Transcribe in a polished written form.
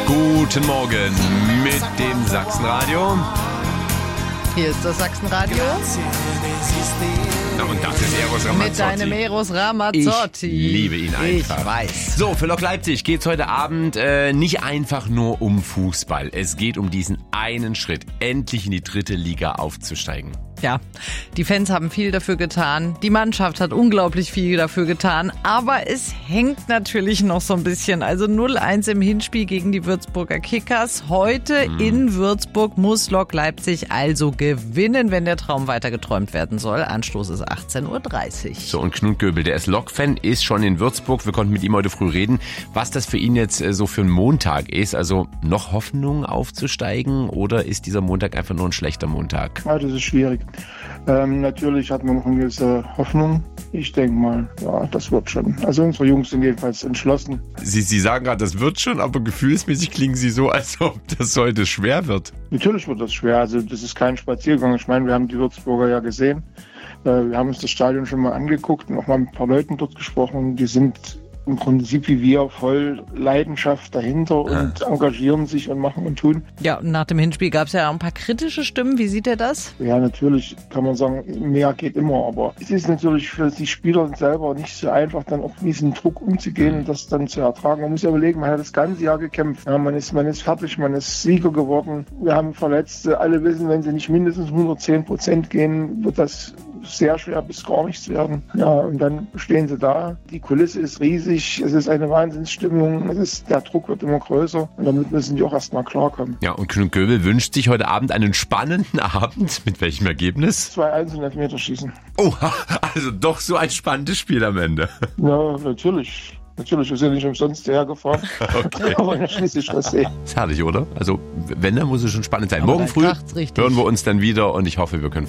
Guten Morgen mit dem Sachsenradio. Hier ist das Sachsenradio. Na, und das ist Eros Ramazzotti. Mit deinem Eros Ramazzotti. Ich liebe ihn einfach. Ich weiß. So, für Lok Leipzig geht's heute Abend nicht einfach nur um Fußball. Es geht um diesen einen Schritt, endlich in die 3. Liga aufzusteigen. Ja, die Fans haben viel dafür getan. Die Mannschaft hat unglaublich viel dafür getan. Aber es hängt natürlich noch so ein bisschen. Also 0-1 im Hinspiel gegen die Würzburger Kickers. Heute in Würzburg muss Lok Leipzig also gewinnen, wenn der Traum weiter geträumt werden soll. Anstoß ist 18:30 Uhr. So, und Knut Göbel, der ist Lok-Fan, ist schon in Würzburg. Wir konnten mit ihm heute früh reden, was das für ihn jetzt so für ein Montag ist. Also noch Hoffnung aufzusteigen oder ist dieser Montag einfach nur ein schlechter Montag? Ja, das ist schwierig. Natürlich hat man noch eine gewisse Hoffnung. Ich denke mal, ja, das wird schon. Also unsere Jungs sind jedenfalls entschlossen. Sie sagen gerade, das wird schon, aber gefühlsmäßig klingen Sie so, als ob das heute schwer wird. Natürlich wird das schwer. Also das ist kein Spaziergang. Ich meine, wir haben die Würzburger ja gesehen. Wir haben uns das Stadion schon mal angeguckt und auch mal mit ein paar Leuten dort gesprochen. Die sind im Prinzip wie wir voll Leidenschaft dahinter und engagieren sich und machen und tun. Ja, und nach dem Hinspiel gab es ja auch ein paar kritische Stimmen. Wie sieht er das? Ja, natürlich kann man sagen, mehr geht immer, aber es ist natürlich für die Spieler selber nicht so einfach, dann auch mit diesem Druck umzugehen und das dann zu ertragen. Man muss ja überlegen, man hat das ganze Jahr gekämpft. Ja, man ist fertig, man ist Sieger geworden. Wir haben Verletzte. Alle wissen, wenn sie nicht mindestens 110% gehen, wird das sehr schwer bis gar nichts werden. Ja, und dann stehen sie da. Die Kulisse ist riesig. Es ist eine Wahnsinnsstimmung. Der Druck wird immer größer. Und damit müssen die auch erstmal klarkommen. Ja, und Knut Göbel wünscht sich heute Abend einen spannenden Abend. Mit welchem Ergebnis? 2-1 und Elfmeterschießen. Oh, also doch so ein spannendes Spiel am Ende. Ja, natürlich. Natürlich, wir sind nicht umsonst hergefahren. Okay. Aber dann schließlich das sehen. Ist herrlich, oder? Also, wenn, dann muss es schon spannend sein. Aber Morgen da früh kracht's richtig. hören wir uns dann wieder und ich hoffe, wir können